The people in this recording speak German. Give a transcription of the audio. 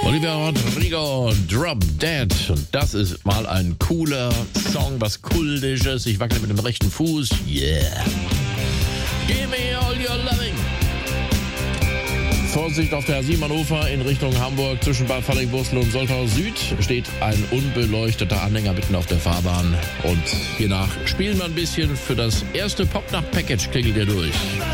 Olivia Rodrigo, Drop Dead. Und das ist mal ein cooler Song, was Kultisches. Ich wackele mit dem rechten Fuß. Yeah. Give me all your loving. Vorsicht auf der A7 Hannover in Richtung Hamburg. Zwischen Bad Falling-Wurstel und Soltau Süd steht ein unbeleuchteter Anhänger mitten auf der Fahrbahn. Und hiernach spielen wir ein bisschen. Für das erste Popnacht-Package klingelt ihr durch.